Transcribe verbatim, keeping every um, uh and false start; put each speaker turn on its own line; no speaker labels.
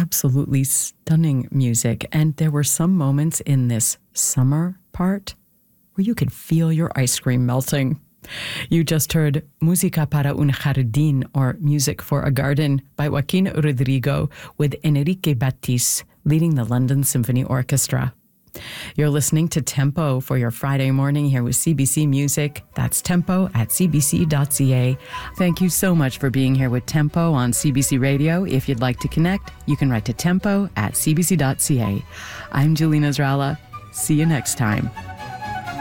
absolutely stunning music. And there were some moments in this summer part where you could feel your ice cream melting. You just heard Música para un Jardín, or Music for a Garden, by Joaquin Rodrigo, with Enrique Batis leading the London Symphony Orchestra. You're listening to Tempo for your Friday morning here with C B C Music. That's tempo at c b c dot c a. Thank you so much for being here with Tempo on C B C Radio. If you'd like to connect, you can write to tempo at c b c dot c a. I'm Julina Zrala. See you next time.